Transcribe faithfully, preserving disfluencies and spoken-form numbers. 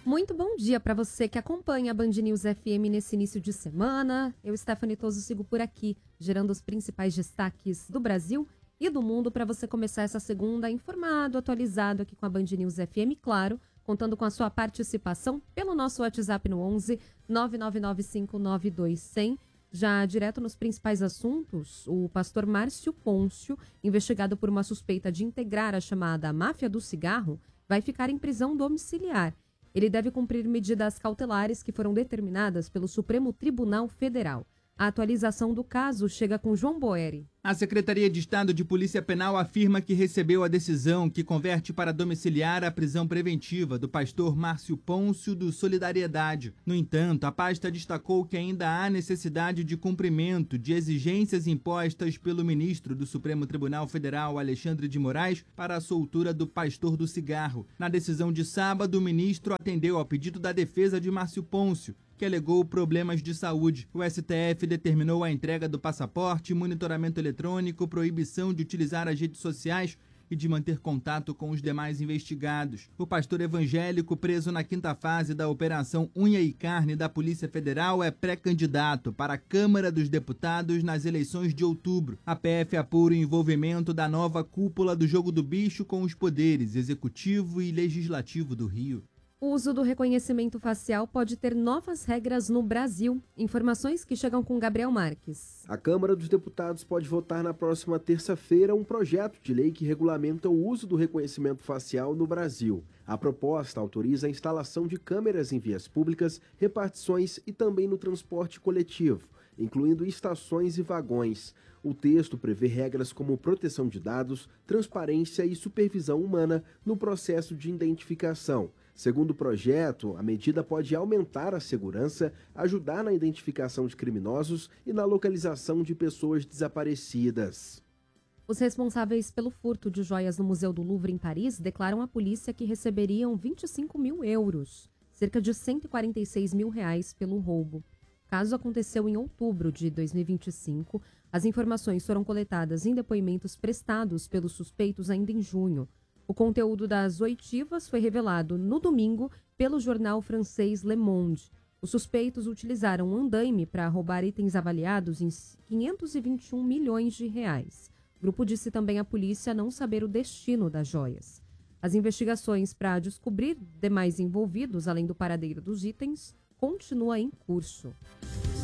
Muito bom dia para você que acompanha a Band News F M nesse início de semana. Eu, Stephanie Toso, sigo por aqui, gerando os principais destaques do Brasil e do mundo para você começar essa segunda informado, atualizado aqui com a Band News F M, claro, contando com a sua participação pelo nosso WhatsApp no onze nove nove nove cinco nove dois zero zero. Já direto nos principais assuntos, o pastor Márcio Pôncio, investigado por uma suspeita de integrar a chamada máfia do cigarro, vai ficar em prisão domiciliar. Ele deve cumprir medidas cautelares que foram determinadas pelo Supremo Tribunal Federal. A atualização do caso chega com João Boeri. A Secretaria de Estado de Polícia Penal afirma que recebeu a decisão que converte para domiciliar a prisão preventiva do pastor Márcio Pôncio do Solidariedade. No entanto, a pasta destacou que ainda há necessidade de cumprimento de exigências impostas pelo ministro do Supremo Tribunal Federal, Alexandre de Moraes, para a soltura do pastor do cigarro. Na decisão de sábado, o ministro atendeu ao pedido da defesa de Márcio Pôncio, que alegou problemas de saúde. O S T F determinou a entrega do passaporte, monitoramento eletrônico, proibição de utilizar as redes sociais e de manter contato com os demais investigados. O pastor evangélico, preso na quinta fase da Operação Unha e Carne da Polícia Federal, é pré-candidato para a Câmara dos Deputados nas eleições de outubro. A P F apura o envolvimento da nova cúpula do Jogo do Bicho com os poderes executivo e legislativo do Rio. O uso do reconhecimento facial pode ter novas regras no Brasil. Informações que chegam com Gabriel Marques. A Câmara dos Deputados pode votar na próxima terça-feira um projeto de lei que regulamenta o uso do reconhecimento facial no Brasil. A proposta autoriza a instalação de câmeras em vias públicas, repartições e também no transporte coletivo, incluindo estações e vagões. O texto prevê regras como proteção de dados, transparência e supervisão humana no processo de identificação. Segundo o projeto, a medida pode aumentar a segurança, ajudar na identificação de criminosos e na localização de pessoas desaparecidas. Os responsáveis pelo furto de joias no Museu do Louvre em Paris declaram à polícia que receberiam vinte e cinco mil euros, cerca de cento e quarenta e seis mil reais pelo roubo. O caso aconteceu em outubro de dois mil e vinte e cinco. As informações foram coletadas em depoimentos prestados pelos suspeitos ainda em junho. O conteúdo das oitivas foi revelado no domingo pelo jornal francês Le Monde. Os suspeitos utilizaram um andaime para roubar itens avaliados em quinhentos e vinte e um milhões de reais. O grupo disse também à polícia não saber o destino das joias. As investigações para descobrir demais envolvidos, além do paradeiro dos itens, continuam em curso.